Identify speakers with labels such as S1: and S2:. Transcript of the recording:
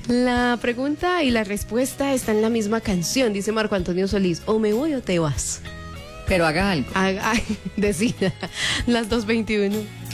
S1: La pregunta y la respuesta están en la misma canción, dice Marco Antonio Solís. O me voy o te vas.
S2: Pero haga algo.
S1: Decida. Las 2:21.